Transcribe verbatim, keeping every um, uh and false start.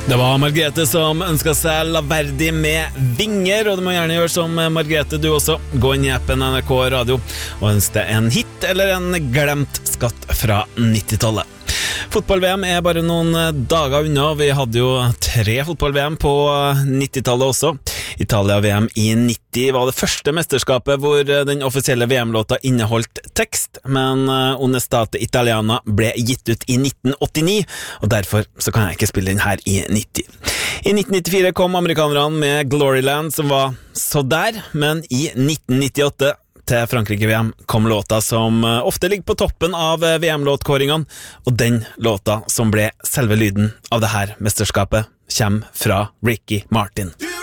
Det var Margrethe som ønsket seg Laverdi med vinger, og du må gjerne gjøre som Margrethe du også. Gå inn i appen N R K Radio og ønsk deg en hit eller en glemt skatt fra nittitallet. Fotball-V M er bare noen dager unna. Vi hadde jo tre fotball-V M på nittitallet også. Italia-V M i nitti var det første mesterskapet hvor den offisielle V M-låta inneholdt tekst, men Onestante Italiana ble gitt ut i nitten åttini, og derfor så kan jeg ikke spille den her i nitti. I nitten nittifire kom amerikanerne med Gloryland, som var så der, men i nitten nittiåtte til Frankrike-V M kom låta som ofte ligger på toppen av V M-låtkåringene, og den låta som ble selve lyden av det her mesterskapet kommer fra Ricky Martin.